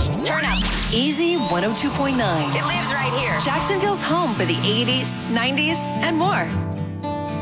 Turn up. Easy 102.9. It lives right here. Jacksonville's home for the 80s, 90s, and more.